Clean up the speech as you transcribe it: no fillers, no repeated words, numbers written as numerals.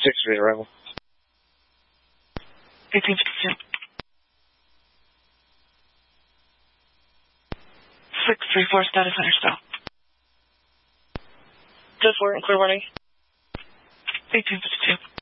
6-3 arrival. 1852. 634 status center stop. Just warrant, clear warning. 1852.